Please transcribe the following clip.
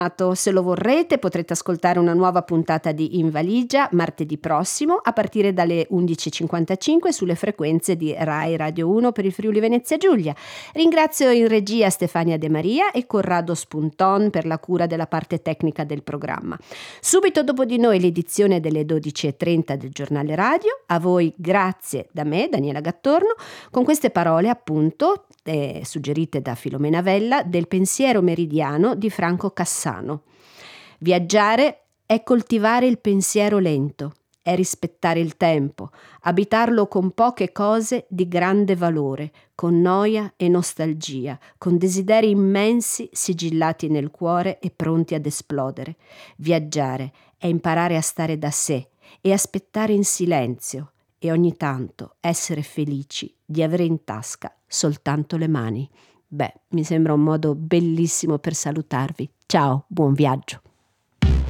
Se lo vorrete potrete ascoltare una nuova puntata di In Valigia martedì prossimo a partire dalle 11.55 sulle frequenze di Rai Radio 1 per il Friuli Venezia Giulia. Ringrazio in regia Stefania De Maria e Corrado Spunton per la cura della parte tecnica del programma. Subito dopo di noi l'edizione delle 12.30 del giornale radio. A voi grazie da me, Daniela Gattorno, con queste parole appunto suggerite da Filomena Vella del pensiero meridiano di Franco Cassano. Viaggiare è coltivare il pensiero lento, è rispettare il tempo, abitarlo con poche cose di grande valore, con noia e nostalgia, con desideri immensi sigillati nel cuore e pronti ad esplodere. Viaggiare è imparare a stare da sé e aspettare in silenzio e ogni tanto essere felici di avere in tasca soltanto le mani. Mi sembra un modo bellissimo per salutarvi. Ciao, buon viaggio.